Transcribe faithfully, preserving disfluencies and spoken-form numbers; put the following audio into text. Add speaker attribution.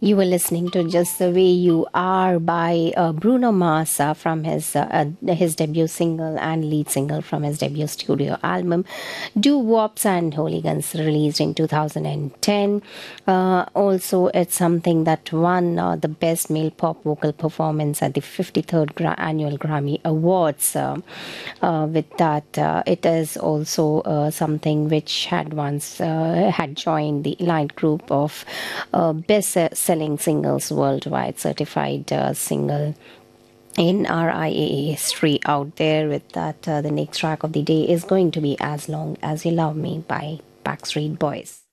Speaker 1: You were listening to Just the Way You Are by uh, Bruno Mars uh, from his uh, uh, his debut single and lead single from his debut studio album, Do Wops and Hooligans, released in two thousand ten. Uh, also, it's something that won uh, the Best Male Pop Vocal Performance at the fifty-third Gra- Annual Grammy Awards. Uh, uh, with that, uh, it is also uh, something which had once uh, had joined the elite group of uh, best selling singles worldwide, certified uh, single in R I A A history out there. With that, uh, the next track of the day is going to be As Long As You Love Me by Backstreet Boys.